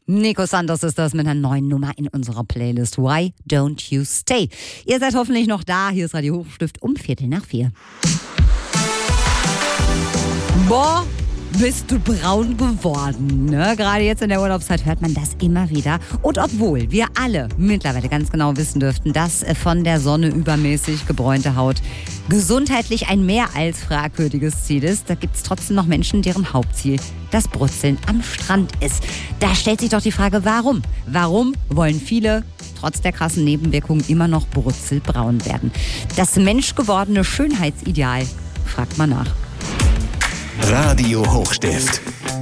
Nico Santos ist das mit einer neuen Nummer in unserer Playlist Why Don't You Stay? Ihr seid hoffentlich noch da. Hier ist Radio Hochstift um 3:45. Boah, bist du braun geworden, ne? Gerade jetzt in der Urlaubszeit hört man das immer wieder. Und obwohl wir alle mittlerweile ganz genau wissen dürften, dass von der Sonne übermäßig gebräunte Haut gesundheitlich ein mehr als fragwürdiges Ziel ist, da gibt es trotzdem noch Menschen, deren Hauptziel das Brutzeln am Strand ist. Da stellt sich doch die Frage, warum? Warum wollen viele trotz der krassen Nebenwirkungen immer noch brutzelbraun werden? Das menschgewordene Schönheitsideal, fragt man nach. Radio Hochstift.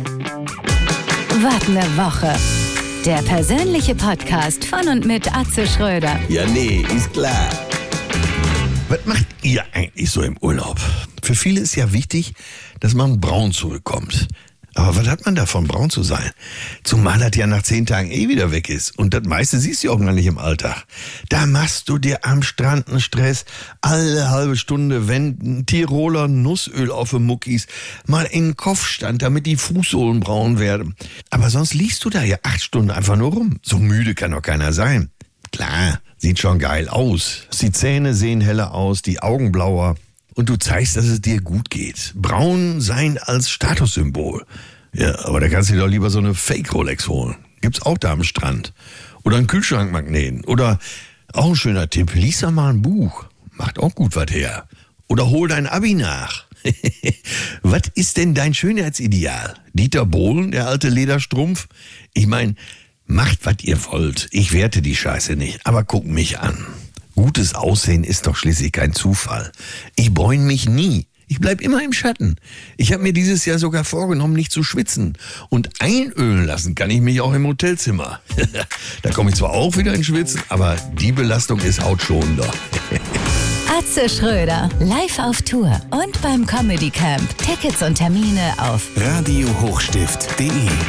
Wart eine Woche. Der persönliche Podcast von und mit Atze Schröder. Ja, nee, ist klar. Was macht ihr eigentlich so im Urlaub? Für viele ist ja wichtig, dass man braun zurückkommt. Aber was hat man davon, braun zu sein? Zumal das ja nach 10 Tagen wieder weg ist. Und das meiste siehst du auch gar nicht im Alltag. Da machst du dir am Strand einen Stress. Alle halbe Stunde wenden Tiroler Nussöl auf die Muckis. Mal in den Kopfstand, damit die Fußsohlen braun werden. Aber sonst liegst du da ja 8 Stunden einfach nur rum. So müde kann doch keiner sein. Klar, sieht schon geil aus. Die Zähne sehen heller aus, die Augen blauer. Und du zeigst, dass es dir gut geht. Braun sein als Statussymbol. Ja, aber da kannst du dir doch lieber so eine Fake-Rolex holen. Gibt's auch da am Strand. Oder einen Kühlschrankmagneten. Oder, auch ein schöner Tipp, lies doch mal ein Buch. Macht auch gut was her. Oder hol dein Abi nach. Was ist denn dein Schönheitsideal? Dieter Bohlen, der alte Lederstrumpf? Ich meine, macht, was ihr wollt. Ich werte die Scheiße nicht. Aber guckt mich an. Gutes Aussehen ist doch schließlich kein Zufall. Ich bräune mich nie. Ich bleib immer im Schatten. Ich habe mir dieses Jahr sogar vorgenommen, nicht zu schwitzen. Und einölen lassen kann ich mich auch im Hotelzimmer. Da komme ich zwar auch wieder ins Schwitzen, aber die Belastung ist hautschonender. Atze Schröder, live auf Tour und beim Comedy Camp. Tickets und Termine auf radiohochstift.de